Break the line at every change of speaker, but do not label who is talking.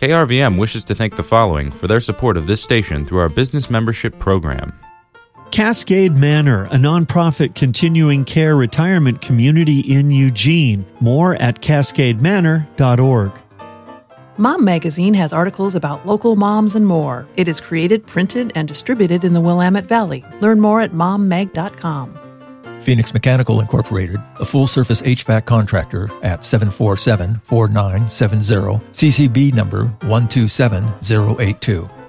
KRVM wishes to thank the following for their support of this station through our business membership program.
Cascade Manor, a nonprofit continuing care retirement community in Eugene. More at cascademanor.org.
Mom Magazine has articles about local moms and more. It is created, printed, and distributed in the Willamette Valley. Learn more at mommag.com.
Phoenix Mechanical Incorporated, a full-service HVAC contractor at 747-4970, CCB number 127082.